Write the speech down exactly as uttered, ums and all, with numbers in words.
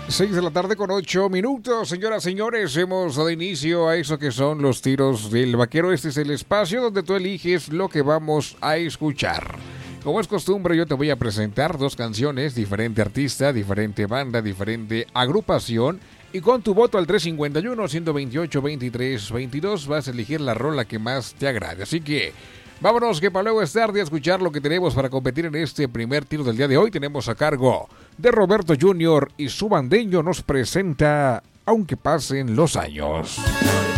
Seis de la tarde con ocho minutos, señoras y señores, hemos dado inicio a eso que son los tiros del vaquero. Este es el espacio donde tú eliges lo que vamos a escuchar. Como es costumbre, yo te voy a presentar dos canciones, diferente artista, diferente banda, diferente agrupación. Y con tu voto al tres cinco uno, uno dos ocho, veintitrés veintidós vas a elegir la rola que más te agrade. Así que vámonos, que para luego es tarde a escuchar lo que tenemos para competir en este primer tiro del día de hoy. Tenemos a cargo de Roberto junior y su bandeño nos presenta Aunque pasen los años.